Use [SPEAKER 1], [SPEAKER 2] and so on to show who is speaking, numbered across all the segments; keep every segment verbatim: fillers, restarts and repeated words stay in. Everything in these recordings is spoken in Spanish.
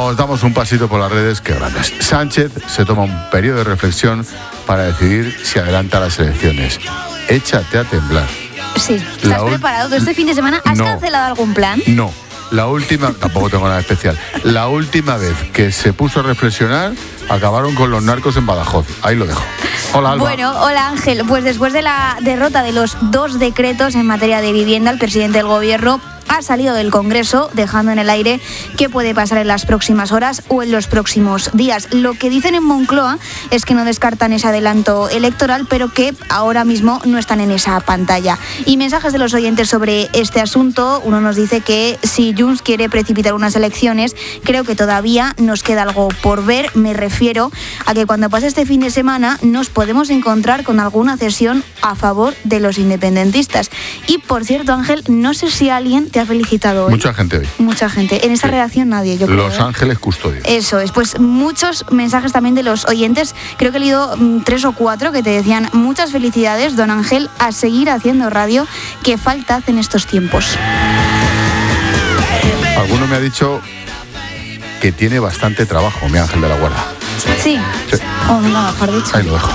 [SPEAKER 1] Nos damos un pasito por las redes, que grandes. Sánchez se toma un periodo de reflexión para decidir si adelanta las elecciones. Échate a temblar.
[SPEAKER 2] Sí, ¿estás ul- preparado? ¿Este fin de semana has no, cancelado algún plan?
[SPEAKER 1] No, la última, tampoco tengo nada especial. La última vez que se puso a reflexionar, acabaron con los narcos en Badajoz. Ahí lo dejo. Hola, Alba.
[SPEAKER 2] Bueno, hola Ángel. Pues después de la derrota de los dos decretos en materia de vivienda, el presidente del gobierno ha salido del Congreso, dejando en el aire qué puede pasar en las próximas horas o en los próximos días. Lo que dicen en Moncloa es que no descartan ese adelanto electoral, pero que ahora mismo no están en esa pantalla. Y mensajes de los oyentes sobre este asunto. Uno nos dice que si Junts quiere precipitar unas elecciones, creo que todavía nos queda algo por ver. Me refiero a que cuando pase este fin de semana nos podemos encontrar con alguna cesión a favor de los independentistas. Y por cierto, Ángel, no sé si alguien te ha felicitado hoy.
[SPEAKER 1] Mucha gente hoy.
[SPEAKER 2] Mucha gente. En esta sí. redacción nadie, yo creo.
[SPEAKER 1] Los ¿eh? Ángeles Custodios.
[SPEAKER 2] Eso es. Pues muchos mensajes también de los oyentes. Creo que he leído mm, tres o cuatro que te decían muchas felicidades, don Ángel, a seguir haciendo radio, que falta hace en estos tiempos.
[SPEAKER 1] Alguno me ha dicho que tiene bastante trabajo, mi Ángel de la Guarda.
[SPEAKER 2] Sí.
[SPEAKER 1] sí.
[SPEAKER 2] Oh, no, mejor dicho.
[SPEAKER 1] Ahí lo dejo.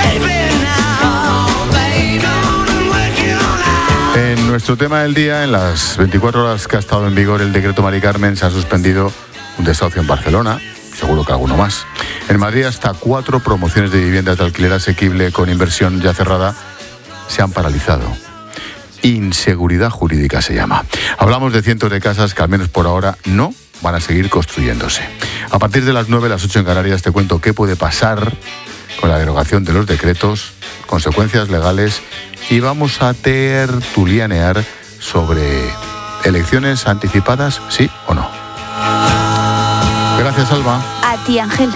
[SPEAKER 1] En nuestro tema del día, en las veinticuatro horas que ha estado en vigor el decreto Mari Carmen, se ha suspendido un desahucio en Barcelona, seguro que alguno más. En Madrid, hasta cuatro promociones de viviendas de alquiler asequible con inversión ya cerrada se han paralizado. Inseguridad jurídica se llama. Hablamos de cientos de casas que al menos por ahora no van a seguir construyéndose. A partir de las nueve, las ocho en Canarias, te cuento qué puede pasar con la derogación de los decretos, consecuencias legales, y vamos a tertulianear sobre elecciones anticipadas, sí o no. Gracias, Alba.
[SPEAKER 2] A ti, Ángel.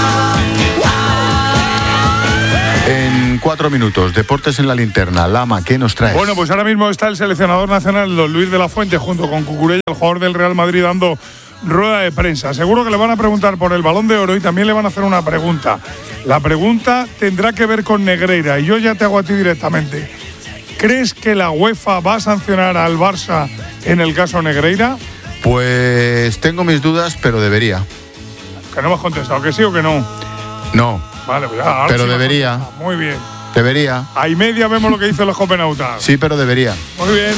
[SPEAKER 1] En cuatro minutos, deportes en la linterna. Lama, ¿qué nos traes?
[SPEAKER 3] Bueno, pues ahora mismo está el seleccionador nacional, don Luis de la Fuente, junto con Cucurella, el jugador del Real Madrid, dando rueda de prensa. Seguro que le van a preguntar por el Balón de Oro y también le van a hacer una pregunta. La pregunta tendrá que ver con Negreira y yo ya te hago a ti directamente. ¿Crees que la UEFA va a sancionar al Barça en el caso Negreira?
[SPEAKER 1] Pues tengo mis dudas, pero debería.
[SPEAKER 3] Que no me has contestado, ¿que sí o que no?
[SPEAKER 1] No.
[SPEAKER 3] Vale, pues ya,
[SPEAKER 1] pero
[SPEAKER 3] sí
[SPEAKER 1] debería.
[SPEAKER 3] Muy bien.
[SPEAKER 1] Debería.
[SPEAKER 3] A y media vemos lo que dicen los copenautas.
[SPEAKER 1] Sí, pero debería.
[SPEAKER 3] Muy bien.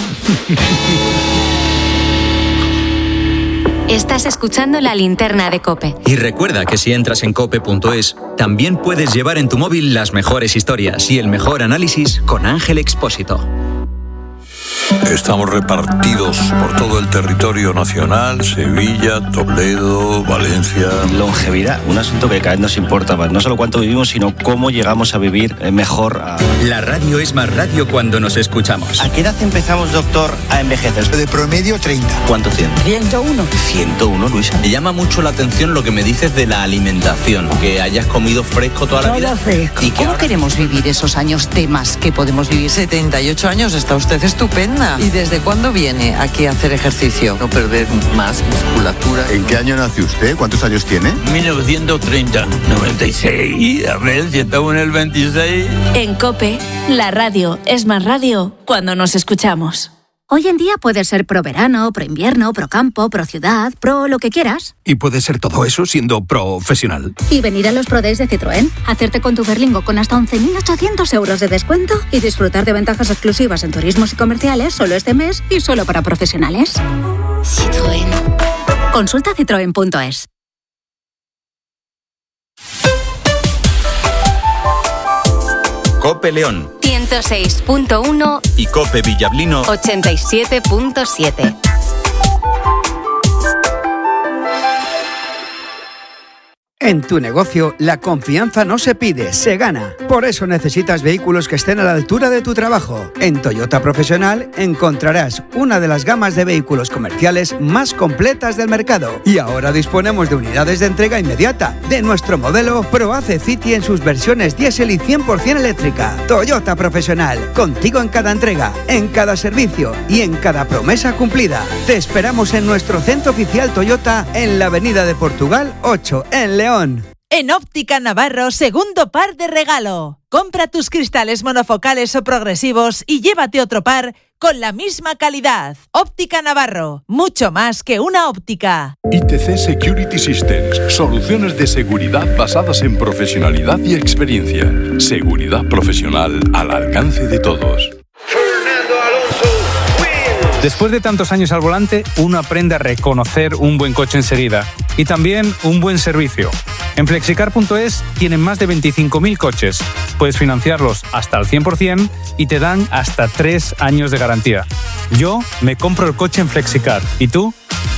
[SPEAKER 4] Estás escuchando La Linterna de COPE.
[SPEAKER 5] Y recuerda que si entras en cope punto es, también puedes llevar en tu móvil las mejores historias y el mejor análisis con Ángel Expósito.
[SPEAKER 6] Estamos repartidos por todo el territorio nacional, Sevilla, Toledo, Valencia.
[SPEAKER 7] Longevidad, un asunto que cada vez nos importa más. No solo cuánto vivimos, sino cómo llegamos a vivir mejor. A...
[SPEAKER 5] La radio es más radio cuando nos escuchamos.
[SPEAKER 7] ¿A qué edad empezamos, doctor, a envejecer?
[SPEAKER 8] De promedio, treinta.
[SPEAKER 7] ¿Cuánto tiene?
[SPEAKER 8] ciento uno.
[SPEAKER 7] ciento uno, Luisa.
[SPEAKER 9] Me llama mucho la atención lo que me dices de la alimentación, que hayas comido fresco toda la
[SPEAKER 8] Todo
[SPEAKER 9] vida.
[SPEAKER 8] fresco.
[SPEAKER 10] ¿Y cómo ahora... queremos vivir esos años de más que podemos vivir?
[SPEAKER 11] setenta y ocho años, está usted estupenda. ¿Y desde cuándo viene aquí a hacer ejercicio?
[SPEAKER 6] No perder más musculatura.
[SPEAKER 1] ¿En qué año nació usted? ¿Cuántos años tiene?
[SPEAKER 9] mil novecientos treinta. noventa y seis. A ver, si estamos en el veintiséis.
[SPEAKER 4] En COPE, la radio es más radio cuando nos escuchamos.
[SPEAKER 12] Hoy en día puedes ser pro verano, pro invierno, pro campo, pro ciudad, pro lo que quieras.
[SPEAKER 13] Y puedes ser todo eso siendo profesional.
[SPEAKER 12] Y venir a los Pro Days de Citroën, hacerte con tu Berlingo con hasta once mil ochocientos euros de descuento y disfrutar de ventajas exclusivas en turismos y comerciales solo este mes y solo para profesionales.
[SPEAKER 4] Citroën.
[SPEAKER 12] Consulta citroen punto es.
[SPEAKER 5] COPE León
[SPEAKER 4] ciento seis punto uno
[SPEAKER 5] y COPE Villablino
[SPEAKER 4] ochenta y siete punto siete.
[SPEAKER 14] En tu negocio, la confianza no se pide, se gana. Por eso necesitas vehículos que estén a la altura de tu trabajo. En Toyota Profesional encontrarás una de las gamas de vehículos comerciales más completas del mercado. Y ahora disponemos de unidades de entrega inmediata de nuestro modelo ProAce City en sus versiones diésel y cien por ciento eléctrica. Toyota Profesional, contigo en cada entrega, en cada servicio y en cada promesa cumplida. Te esperamos en nuestro centro oficial Toyota en la Avenida de Portugal ocho, en León.
[SPEAKER 8] En Óptica Navarro, segundo par de regalo. Compra tus cristales monofocales o progresivos y llévate otro par con la misma calidad. Óptica Navarro, mucho más que una óptica.
[SPEAKER 15] I T C Security Systems, soluciones de seguridad basadas en profesionalidad y experiencia. Seguridad profesional al alcance de todos.
[SPEAKER 16] Después de tantos años al volante, uno aprende a reconocer un buen coche enseguida y también un buen servicio. En flexicar punto es tienen más de veinticinco mil coches. Puedes financiarlos hasta el cien por ciento y te dan hasta tres años de garantía. Yo me compro el coche en Flexicar. ¿Y tú?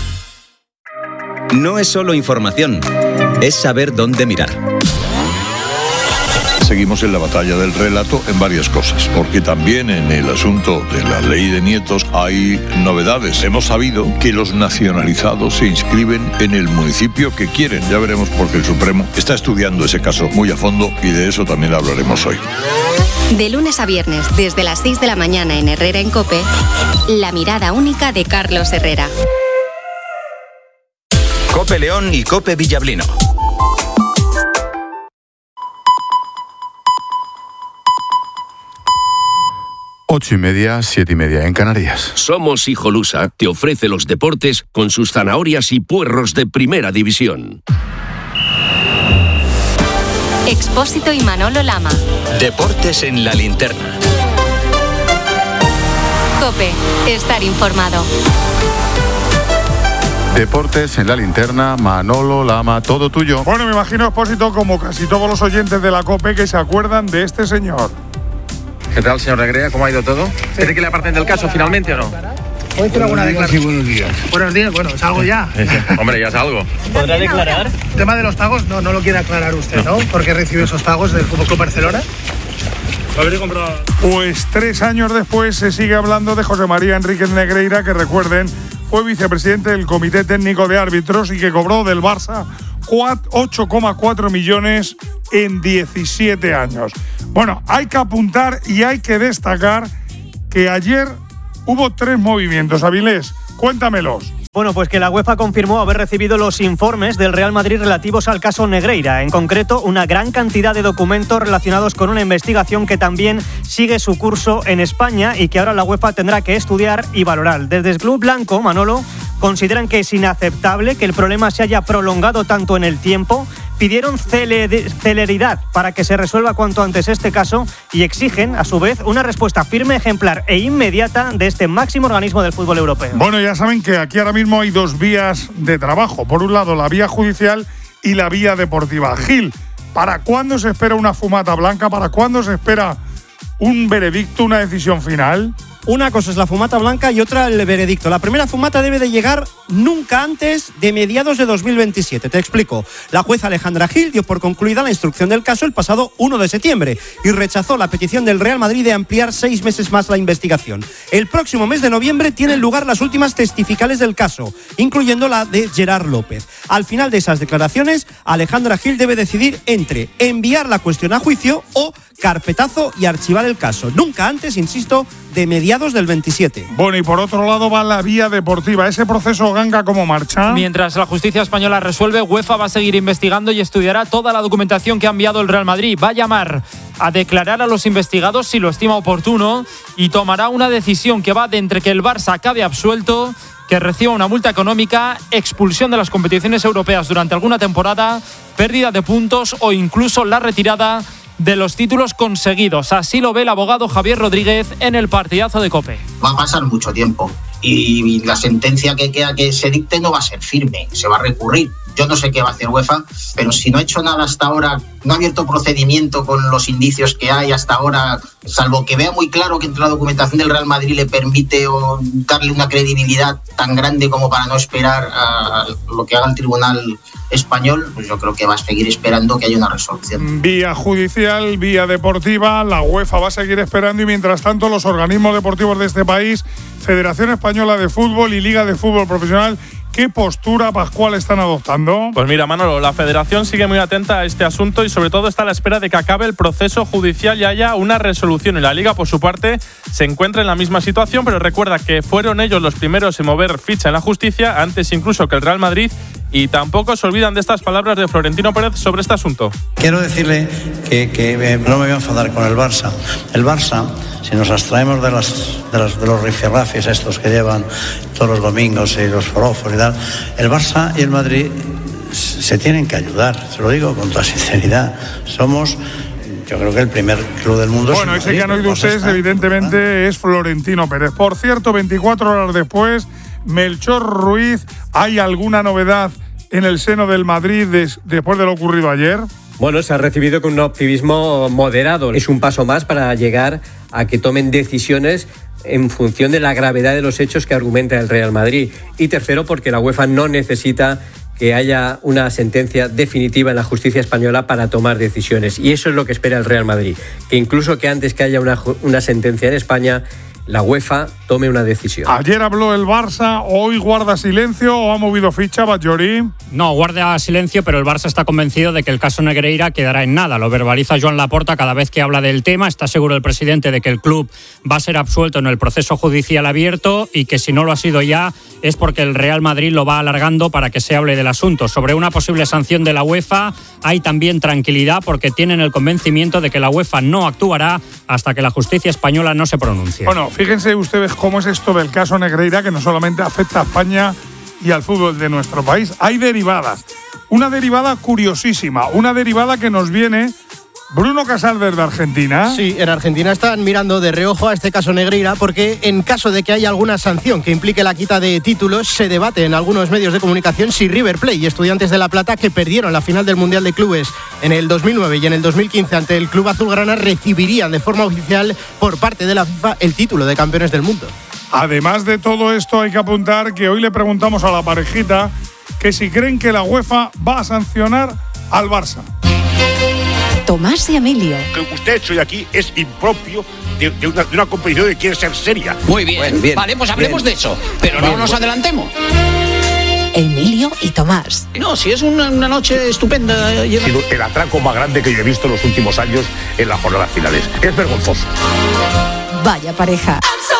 [SPEAKER 5] No es solo información, es saber dónde mirar.
[SPEAKER 6] Seguimos en la batalla del relato en varias cosas, porque también en el asunto de la ley de nietos hay novedades. Hemos sabido que los nacionalizados se inscriben en el municipio que quieren. Ya veremos porque el Supremo está estudiando ese caso muy a fondo y de eso también hablaremos hoy.
[SPEAKER 17] De lunes a viernes, desde las seis de la mañana en Herrera en COPE, la mirada única de Carlos Herrera.
[SPEAKER 5] COPE León y COPE Villablino.
[SPEAKER 1] Ocho y media, siete y media en Canarias.
[SPEAKER 18] Somos Hijolusa te ofrece los deportes con sus zanahorias y puerros de primera división.
[SPEAKER 17] Expósito y Manolo Lama.
[SPEAKER 5] Deportes en la linterna.
[SPEAKER 17] COPE, estar informado.
[SPEAKER 1] Deportes en la linterna, Manolo Lama, todo tuyo.
[SPEAKER 3] Bueno, me imagino, Expósito, como casi todos los oyentes de la COPE que se acuerdan de este señor.
[SPEAKER 19] ¿Qué tal, señor Negrea? ¿Cómo ha ido todo? ¿Quiere que le aparten del caso finalmente o no?
[SPEAKER 20] ¿Puede hacer alguna declaración?
[SPEAKER 19] Sí, buenos días.
[SPEAKER 20] Buenos días, bueno, ¿salgo ya?
[SPEAKER 19] Sí, sí. Hombre, ya salgo.
[SPEAKER 20] ¿Podrá declarar? El tema de los pagos no, no lo quiere aclarar usted, ¿no? ¿Por qué recibió esos pagos del Fútbol Club Barcelona?
[SPEAKER 3] Pues tres años después se sigue hablando de José María Enríquez Negreira, que recuerden, fue vicepresidente del Comité Técnico de Árbitros y que cobró del Barça ocho coma cuatro millones en diecisiete años. Bueno, hay que apuntar y hay que destacar que ayer hubo tres movimientos. Avilés, cuéntamelos.
[SPEAKER 21] Bueno, pues que la UEFA confirmó haber recibido los informes del Real Madrid relativos al caso Negreira. En concreto, una gran cantidad de documentos relacionados con una investigación que también sigue su curso en España y que ahora la UEFA tendrá que estudiar y valorar. Desde el Club Blanco, Manolo, consideran que es inaceptable que el problema se haya prolongado tanto en el tiempo, pidieron celeridad para que se resuelva cuanto antes este caso y exigen, a su vez, una respuesta firme, ejemplar e inmediata de este máximo organismo del fútbol europeo.
[SPEAKER 3] Bueno, ya saben que aquí ahora mismo hay dos vías de trabajo. Por un lado, la vía judicial y la vía deportiva. Gil, ¿para cuándo se espera una fumata blanca? ¿Para cuándo se espera un veredicto, una decisión final?
[SPEAKER 22] Una cosa es la fumata blanca y otra el veredicto. La primera fumata debe de llegar nunca antes de mediados de dos mil veintisiete. Te explico. La jueza Alejandra Gil dio por concluida la instrucción del caso el pasado uno de septiembre y rechazó la petición del Real Madrid de ampliar seis meses más la investigación. El próximo mes de noviembre tienen lugar las últimas testificales del caso, incluyendo la de Gerard López. Al final de esas declaraciones, Alejandra Gil debe decidir entre enviar la cuestión a juicio o carpetazo y archivar el caso. Nunca antes, insisto, de mediados del veintisiete.
[SPEAKER 3] Bueno, y por otro lado va la vía deportiva. ¿Ese proceso Ganga cómo marcha?
[SPEAKER 23] Mientras la justicia española resuelve, UEFA va a seguir investigando y estudiará toda la documentación que ha enviado el Real Madrid. Va a llamar a declarar a los investigados si lo estima oportuno y tomará una decisión que va de entre que el Barça acabe absuelto, que reciba una multa económica, expulsión de las competiciones europeas durante alguna temporada, pérdida de puntos o incluso la retirada de los títulos conseguidos. Así lo ve el abogado Javier Rodríguez en el partidazo de COPE.
[SPEAKER 24] Va a pasar mucho tiempo y la sentencia que queda que se dicte no va a ser firme, se va a recurrir. Yo no sé qué va a hacer UEFA, pero si no ha hecho nada hasta ahora, no ha abierto procedimiento con los indicios que hay hasta ahora, salvo que vea muy claro que entre la documentación del Real Madrid le permite o darle una credibilidad tan grande como para no esperar a lo que haga el Tribunal Español, pues yo creo que va a seguir esperando que haya una resolución.
[SPEAKER 3] Vía judicial, vía deportiva, la UEFA va a seguir esperando y mientras tanto los organismos deportivos de este país, Federación Española de Fútbol y Liga de Fútbol Profesional, ¿qué postura, Pascual, están adoptando?
[SPEAKER 25] Pues mira, Manolo, la Federación sigue muy atenta a este asunto y sobre todo está a la espera de que acabe el proceso judicial y haya una resolución. Y la Liga, por su parte, se encuentra en la misma situación, pero recuerda que fueron ellos los primeros en mover ficha en la justicia, antes incluso que el Real Madrid, y tampoco se olvidan de estas palabras de Florentino Pérez sobre este asunto.
[SPEAKER 2] Quiero decirle que, que no me voy a enfadar con el Barça. El Barça, si nos abstraemos de, las, de, las, de los rifirrafes estos que llevan todos los domingos y los forofos y tal, el Barça y el Madrid se tienen que ayudar, se lo digo con toda sinceridad. Somos, yo creo que el primer club del mundo.
[SPEAKER 3] Bueno, ese que han oído ustedes evidentemente es Florentino Pérez. Por cierto, veinticuatro horas después, Melchor Ruiz, ¿hay alguna novedad en el seno del Madrid des, después de lo ocurrido ayer?
[SPEAKER 7] Bueno, se ha recibido con un optimismo moderado. Es un paso más para llegar a que tomen decisiones en función de la gravedad de los hechos que argumenta el Real Madrid. Y tercero, porque la UEFA no necesita que haya una sentencia definitiva en la justicia española para tomar decisiones. Y eso es lo que espera el Real Madrid. Que incluso que antes que haya una, una sentencia en España, la UEFA tome una decisión.
[SPEAKER 3] Ayer habló el Barça, hoy guarda silencio o ha movido ficha, Batllori.
[SPEAKER 9] No, guarda silencio, pero el Barça está convencido de que el caso Negreira quedará en nada. Lo verbaliza Joan Laporta cada vez que habla del tema. Está seguro el presidente de que el club va a ser absuelto en el proceso judicial abierto y que si no lo ha sido ya es porque el Real Madrid lo va alargando para que se hable del asunto. Sobre una posible sanción de la UEFA hay también tranquilidad porque tienen el convencimiento de que la UEFA no actuará hasta que la justicia española no se pronuncie.
[SPEAKER 3] Bueno, fíjense ustedes cómo es esto del caso Negreira, que no solamente afecta a España y al fútbol de nuestro país. Hay derivadas. Una derivada curiosísima, una derivada que nos viene Bruno Casal desde Argentina.
[SPEAKER 10] Sí, en Argentina están mirando de reojo a este caso Negreira porque en caso de que haya alguna sanción que implique la quita de títulos, se debate en algunos medios de comunicación si River Plate y Estudiantes de La Plata, que perdieron la final del Mundial de Clubes en el dos mil nueve y en el dos mil quince ante el Club Azulgrana, recibirían de forma oficial por parte de la FIFA el título de campeones del mundo.
[SPEAKER 3] Además de todo esto, hay que apuntar que hoy le preguntamos a la parejita que si creen que la UEFA va a sancionar al Barça.
[SPEAKER 11] Tomás y Emilio.
[SPEAKER 26] Lo que usted ha hecho hoy aquí es impropio de, de, una, de una competición que quiere ser seria.
[SPEAKER 27] Muy bien, bueno, bien vale, pues hablemos bien de eso, pero bien, no nos bueno. adelantemos.
[SPEAKER 11] Emilio y Tomás.
[SPEAKER 27] No, si es una, una noche estupenda.
[SPEAKER 26] Ha sido el atraco más grande que yo he visto en los últimos años en las jornadas finales. Es vergonzoso.
[SPEAKER 11] Vaya pareja.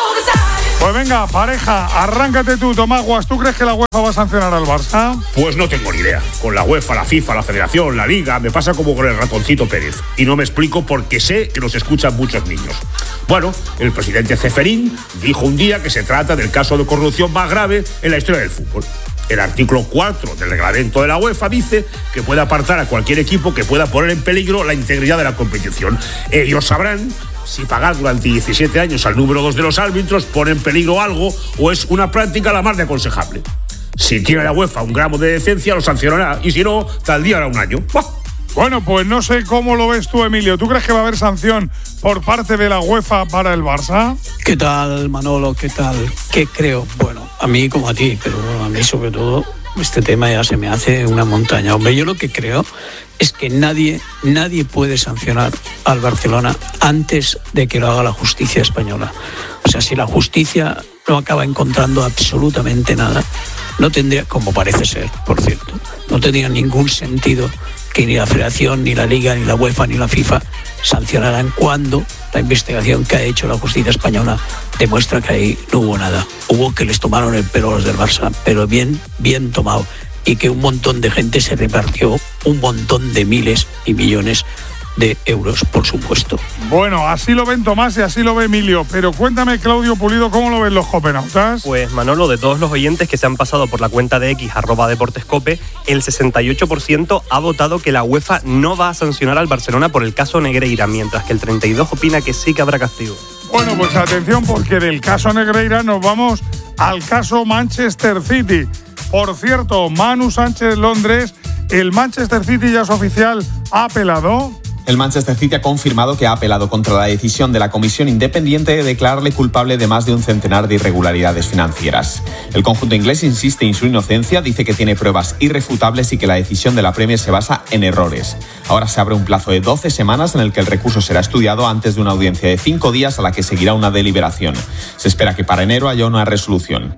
[SPEAKER 3] Pues venga, pareja, arráncate tú, Tomás Guas. ¿Tú crees que la UEFA va a sancionar al Barça?
[SPEAKER 26] Pues no tengo ni idea. Con la UEFA, la FIFA, la Federación, la Liga, me pasa como con el ratoncito Pérez. Y no me explico porque sé que nos escuchan muchos niños. Bueno, el presidente Ceferín dijo un día que se trata del caso de corrupción más grave en la historia del fútbol. El artículo cuatro del reglamento de la UEFA dice que puede apartar a cualquier equipo que pueda poner en peligro la integridad de la competición. Ellos sabrán si pagar durante diecisiete años al número dos de los árbitros pone en peligro algo o es una práctica la más de aconsejable. Si tiene la UEFA un gramo de decencia, lo sancionará, y si no, tal día hará un año. ¡Buah!
[SPEAKER 3] Bueno, pues no sé cómo lo ves tú, Emilio. ¿Tú crees que va a haber sanción por parte de la UEFA para el Barça?
[SPEAKER 28] ¿Qué tal, Manolo? ¿Qué tal? ¿Qué creo? Bueno, a mí como a ti, pero a mí sobre todo este tema ya se me hace una montaña. Hombre, yo lo que creo es que nadie, nadie puede sancionar al Barcelona antes de que lo haga la justicia española. O sea, si la justicia no acaba encontrando absolutamente nada, no tendría, como parece ser, por cierto, no tendría ningún sentido que ni la Federación, ni la Liga, ni la UEFA, ni la FIFA sancionaran cuando la investigación que ha hecho la justicia española demuestra que ahí no hubo nada. Hubo que les tomaron el pelo a los del Barça, pero bien, bien tomado. Y que un montón de gente se repartió un montón de miles y millones de euros, por supuesto.
[SPEAKER 3] Bueno, así lo ven Tomás y así lo ve Emilio, pero cuéntame, Claudio Pulido, ¿cómo lo ven los copenautas?
[SPEAKER 29] Pues Manolo, de todos los oyentes que se han pasado por la cuenta de X, arroba deportescope, el sesenta y ocho por ciento ha votado que la UEFA no va a sancionar al Barcelona por el caso Negreira, mientras que el treinta y dos por ciento opina que sí que habrá castigo.
[SPEAKER 3] Bueno, pues atención, porque del caso Negreira nos vamos al caso Manchester City. Por cierto, Manu Sánchez Londres, el Manchester City ya es oficial, ha apelado.
[SPEAKER 30] El Manchester City ha confirmado que ha apelado contra la decisión de la comisión independiente de declararle culpable de más de un centenar de irregularidades financieras. El conjunto inglés insiste en su inocencia, dice que tiene pruebas irrefutables y que la decisión de la Premier se basa en errores. Ahora se abre un plazo de doce semanas en el que el recurso será estudiado antes de una audiencia de cinco días a la que seguirá una deliberación. Se espera que para enero haya una resolución.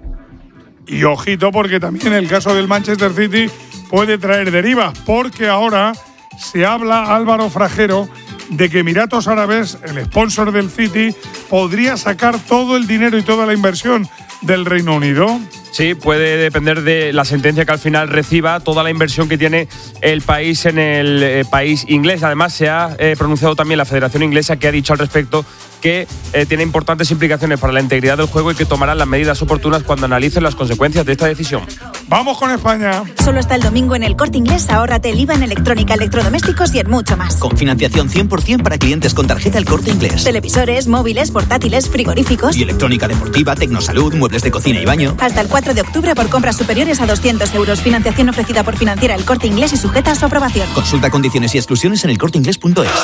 [SPEAKER 3] Y ojito, porque también el caso del Manchester City puede traer derivas, porque ahora se habla, Álvaro Frajero, de que Emiratos Árabes, el sponsor del City, podría sacar todo el dinero y toda la inversión del Reino Unido.
[SPEAKER 4] Sí, puede depender de la sentencia que al final reciba, toda la inversión que tiene el país en el eh, país inglés. Además, se ha eh, pronunciado también la Federación Inglesa, que ha dicho al respecto que eh, tiene importantes implicaciones para la integridad del juego y que tomarán las medidas oportunas cuando analicen las consecuencias de esta decisión.
[SPEAKER 3] Vamos con España.
[SPEAKER 5] Solo hasta el domingo en El Corte Inglés, ahórrate el I V A en electrónica, electrodomésticos y en mucho más.
[SPEAKER 6] Con financiación cien por ciento para clientes con tarjeta El Corte Inglés.
[SPEAKER 5] Televisores, móviles, portátiles, frigoríficos.
[SPEAKER 6] Y electrónica deportiva, tecnosalud, muebles de cocina y baño.
[SPEAKER 5] Hasta el cuatro de octubre por compras superiores a doscientos euros. Financiación ofrecida por Financiera El Corte Inglés y sujeta a su aprobación.
[SPEAKER 6] Consulta condiciones y exclusiones en elcorteinglés punto es.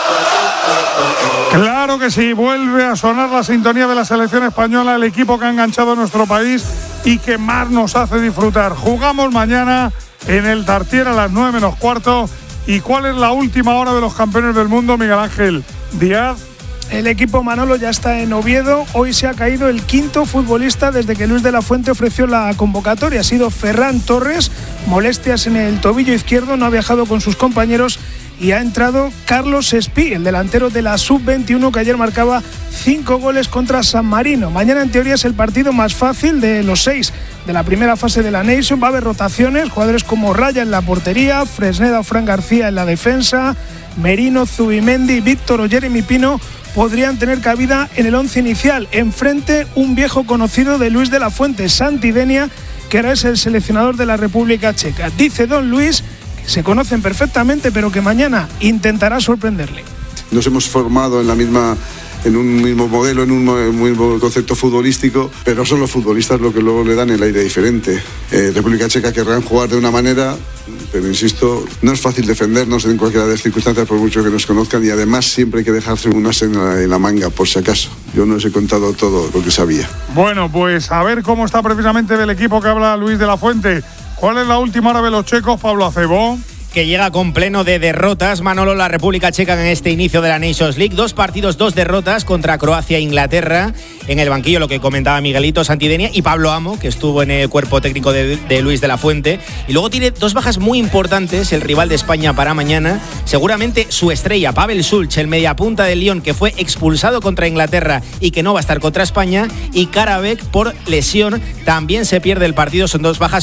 [SPEAKER 3] Claro que sí, vuelve a sonar la sintonía de la selección española, el equipo que ha enganchado a nuestro país y que más nos hace disfrutar. Jugamos mañana en el Tartiere a las nueve menos cuarto. ¿Y cuál es la última hora de los campeones del mundo, Miguel Ángel Díaz?
[SPEAKER 8] El equipo Manolo ya está en Oviedo. Hoy se ha caído el quinto futbolista desde que Luis de la Fuente ofreció la convocatoria. Ha sido Ferran Torres, molestias en el tobillo izquierdo, no ha viajado con sus compañeros y ha entrado Carlos Espí, el delantero de la sub veintiuno que ayer marcaba cinco goles contra San Marino. Mañana en teoría es el partido más fácil de los seis de la primera fase de la Nation. Va a haber rotaciones, jugadores como Raya en la portería, Fresneda o Fran García en la defensa, Merino, Zubimendi, Víctor o Jeremy Pino podrían tener cabida en el once inicial. Enfrente, un viejo conocido de Luis de la Fuente, Santi Denia, que ahora es el seleccionador de la República Checa. Dice don Luis que se conocen perfectamente, pero que mañana intentará sorprenderle.
[SPEAKER 12] Nos hemos formado en la misma en un mismo modelo, en un mismo concepto futbolístico, pero son los futbolistas lo que luego le dan el aire diferente. Eh, República Checa querrán jugar de una manera, pero insisto, no es fácil defendernos en cualquiera de las circunstancias por mucho que nos conozcan, y además siempre hay que dejarse un as en la, en la manga por si acaso. Yo no os he contado todo lo que sabía.
[SPEAKER 3] Bueno, pues a ver cómo está precisamente del equipo que habla Luis de la Fuente. ¿Cuál es la última hora de los checos, Pablo Acebo?
[SPEAKER 13] Que llega con pleno de derrotas, Manolo, la República Checa en este inicio de la Nations League. Dos partidos, dos derrotas contra Croacia e Inglaterra. En el banquillo, lo que comentaba Miguelito, Santi Denia y Pablo Amo, que estuvo en el cuerpo técnico de, de Luis de la Fuente. Y luego tiene dos bajas muy importantes, el rival de España para mañana. Seguramente su estrella, Pavel Sulch, el mediapunta del Lyon, que fue expulsado contra Inglaterra y que no va a estar contra España. Y Karabek, por lesión, también se pierde el partido. Son dos bajas